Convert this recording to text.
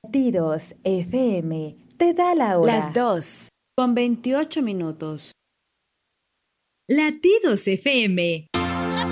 Latidos FM te da la Las hora. 2:28. Latidos FM